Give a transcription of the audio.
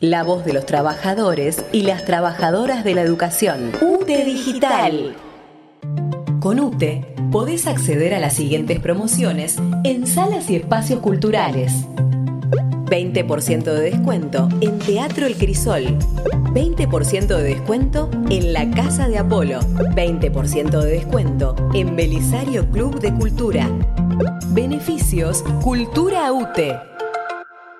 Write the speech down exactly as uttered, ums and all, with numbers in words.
La voz de los trabajadores y las trabajadoras de la educación. UTE Digital. Con UTE podés acceder a las siguientes promociones en salas y espacios culturales. veinte por ciento de descuento en Teatro El Crisol. veinte por ciento de descuento en la Casa de Apolo. veinte por ciento de descuento en Belisario Club de Cultura. Beneficios Cultura UTE.